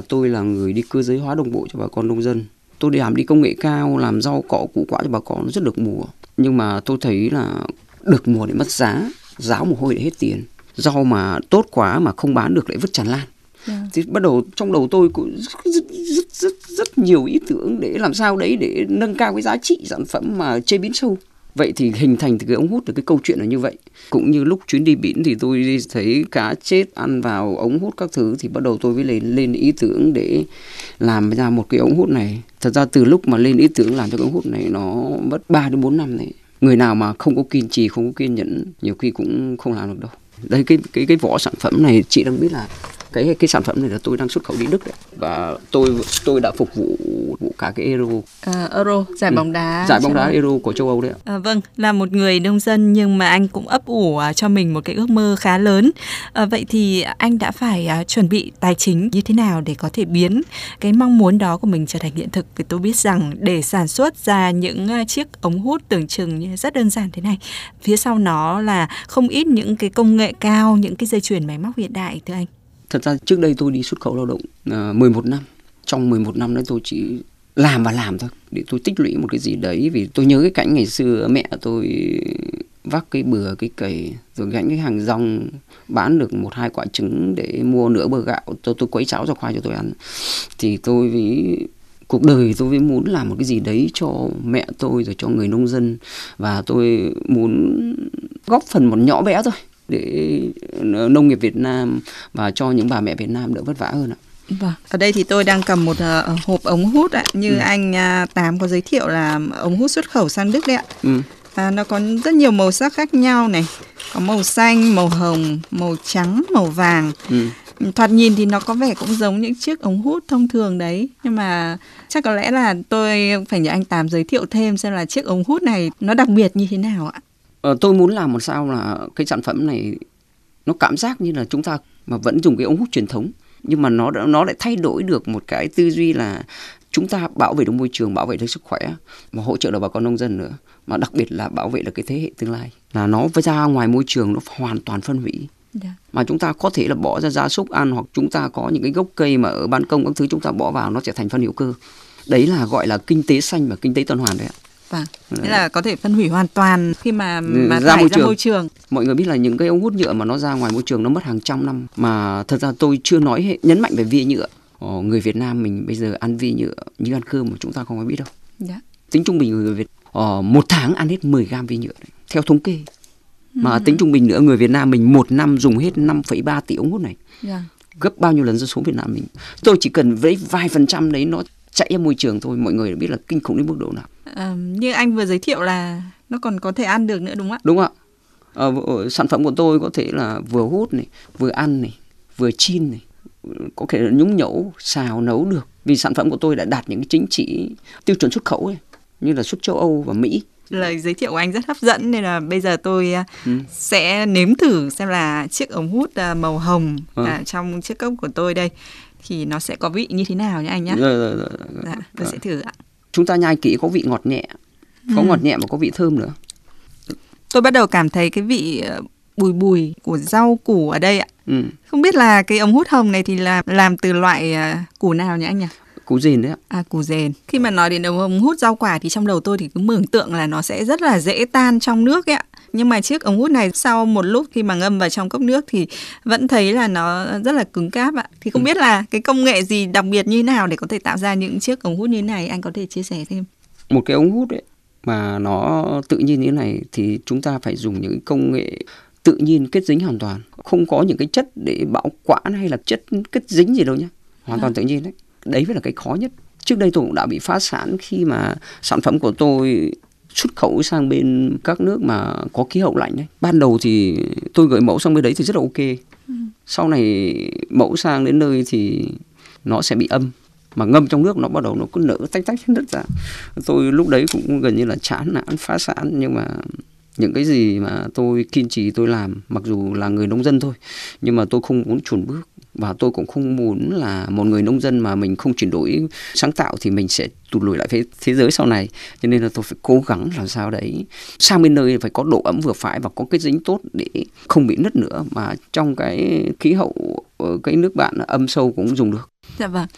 tôi là người đi cơ giới hóa đồng bộ cho bà con nông dân. Tôi đi công nghệ cao, làm rau cỏ củ quả cho bà con rất được mùa. Nhưng mà tôi thấy là được mùa để mất giá, ráo mồ hôi để hết tiền. Rau mà tốt quá mà không bán được lại vứt tràn lan. Thì bắt đầu trong đầu tôi cũng rất nhiều ý tưởng để làm sao đấy để nâng cao cái giá trị sản phẩm mà chế biến sâu. Vậy thì hình thành từ cái ống hút được cái câu chuyện là như vậy. Cũng như lúc chuyến đi biển thì tôi thấy cá chết ăn vào ống hút các thứ, thì bắt đầu tôi mới lên ý tưởng để làm ra một cái ống hút này. Thật ra từ lúc mà lên ý tưởng làm cho cái ống hút này nó mất 3 đến 4 năm đấy. Người nào mà không có kiên trì, không có kiên nhẫn nhiều khi cũng không làm được đâu. Đây cái vỏ sản phẩm này chị đang biết là cái sản phẩm này là tôi đang xuất khẩu đi Đức đấy. Và tôi đã phục vụ cả cái Euro. Euro, giải bóng đá. Giải bóng đá Euro của châu Âu đấy ạ. Vâng, là một người nông dân nhưng mà anh cũng ấp ủ cho mình một cái ước mơ khá lớn. Vậy thì anh đã phải chuẩn bị tài chính như thế nào để có thể biến cái mong muốn đó của mình trở thành hiện thực? Vì tôi biết rằng để sản xuất ra những chiếc ống hút tưởng chừng như rất đơn giản thế này, phía sau nó là không ít những cái công nghệ cao, những cái dây chuyền máy móc hiện đại thưa anh. Thật ra trước đây tôi đi xuất khẩu lao động 11 năm. Trong 11 năm đấy tôi chỉ làm và làm thôi, để tôi tích lũy một cái gì đấy. Vì tôi nhớ cái cảnh ngày xưa mẹ tôi vác cái bừa, cái cày, rồi gánh cái hàng rong bán được 1-2 quả trứng để mua nửa bơ gạo tôi quấy cháo ra khoai cho tôi ăn. Thì tôi cuộc đời tôi mới muốn làm một cái gì đấy cho mẹ tôi rồi cho người nông dân, và tôi muốn góp phần một nhỏ bé thôi để nông nghiệp Việt Nam và cho những bà mẹ Việt Nam đỡ vất vả hơn ạ. Vâng. Ở đây thì tôi đang cầm một hộp ống hút ạ. Như anh Tám có giới thiệu là ống hút xuất khẩu sang Đức đấy ạ. Nó có rất nhiều màu sắc khác nhau này. Có màu xanh, màu hồng, màu trắng, màu vàng. Thoạt nhìn thì nó có vẻ cũng giống những chiếc ống hút thông thường đấy. Nhưng mà chắc có lẽ là tôi phải nhờ anh Tám giới thiệu thêm xem là chiếc ống hút này nó đặc biệt như thế nào ạ. Tôi muốn làm một sao là cái sản phẩm này nó cảm giác như là chúng ta mà vẫn dùng cái ống hút truyền thống, nhưng mà nó lại thay đổi được một cái tư duy là chúng ta bảo vệ được môi trường, bảo vệ được sức khỏe và hỗ trợ được bà con nông dân nữa, mà đặc biệt là bảo vệ được cái thế hệ tương lai. Là nó ra ngoài môi trường nó hoàn toàn phân hủy. Mà chúng ta có thể là bỏ ra gia súc ăn, hoặc chúng ta có những cái gốc cây mà ở ban công các thứ chúng ta bỏ vào nó sẽ thành phân hữu cơ. Đấy là gọi là kinh tế xanh và kinh tế tuần hoàn đấy ạ. Vâng, nghĩa là có thể phân hủy hoàn toàn khi mà ra môi trường. Mọi người biết là những cái ống hút nhựa mà nó ra ngoài môi trường nó mất hàng trăm năm. Mà thật ra tôi chưa nhấn mạnh về vi nhựa. Người Việt Nam mình bây giờ ăn vi nhựa như ăn cơm mà chúng ta không có biết đâu. Tính trung bình người Việt một tháng ăn hết 10 gram vi nhựa đấy, theo thống kê. Mà tính trung bình nữa, người Việt Nam mình một năm dùng hết 5,3 tỷ ống hút này. Gấp bao nhiêu lần dân số Việt Nam mình. Tôi chỉ cần với vài % đấy nó chạy ra môi trường thôi, mọi người đã biết là kinh khủng đến mức độ nào. Như anh vừa giới thiệu là nó còn có thể ăn được nữa đúng không ạ? Đúng ạ. Sản phẩm của tôi có thể là vừa hút này, vừa ăn này, vừa chiên này, có thể là nhúng nhẩu, xào, nấu được. Vì sản phẩm của tôi đã đạt những cái chính chỉ tiêu chuẩn xuất khẩu ấy, như là xuất châu Âu và Mỹ. Lời giới thiệu của anh rất hấp dẫn, nên là bây giờ tôi sẽ nếm thử xem là chiếc ống hút màu hồng trong chiếc cốc của tôi đây thì nó sẽ có vị như thế nào nhé anh nhé. Tôi sẽ thử ạ. Chúng ta nhai kỹ có vị ngọt nhẹ, có ngọt nhẹ và có vị thơm nữa. Tôi bắt đầu cảm thấy cái vị bùi bùi của rau củ ở đây ạ. Không biết là cái ống hút hồng này thì là làm từ loại củ nào nhỉ anh nhỉ? Củ dền đấy ạ. Củ dền. Khi mà nói đến ống hút rau quả thì trong đầu tôi thì cứ mường tượng là nó sẽ rất là dễ tan trong nước ấy ạ. Nhưng mà chiếc ống hút này sau một lúc khi mà ngâm vào trong cốc nước thì vẫn thấy là nó rất là cứng cáp ạ. Thì không biết là cái công nghệ gì đặc biệt như thế nào để có thể tạo ra những chiếc ống hút như thế này, anh có thể chia sẻ thêm? Một cái ống hút ấy mà nó tự nhiên như thế này thì chúng ta phải dùng những công nghệ tự nhiên kết dính hoàn toàn. Không có những cái chất để bảo quản hay là chất kết dính gì đâu nhé. Hoàn toàn tự nhiên đấy. Đấy mới là cái khó nhất. Trước đây tôi cũng đã bị phá sản khi mà sản phẩm của tôi xuất khẩu sang bên các nước mà có khí hậu lạnh đấy. Ban đầu thì tôi gửi mẫu sang bên đấy thì rất là ok. Sau này mẫu sang đến nơi thì nó sẽ bị âm. Mà ngâm trong nước nó bắt đầu nó cứ nở tách nứt ra. Tôi lúc đấy cũng gần như là chán nản, phá sản. Nhưng mà những cái gì mà tôi kiên trì tôi làm, mặc dù là người nông dân thôi, nhưng mà tôi không muốn chùn bước. Và tôi cũng không muốn là một người nông dân mà mình không chuyển đổi sáng tạo thì mình sẽ tụt lùi lại thế giới sau này. Cho nên là tôi phải cố gắng làm sao đấy sang bên nơi phải có độ ẩm vừa phải và có cái dính tốt để không bị nứt nữa, mà trong cái khí hậu ở cái nước bạn âm sâu cũng dùng được. Dạ vâng.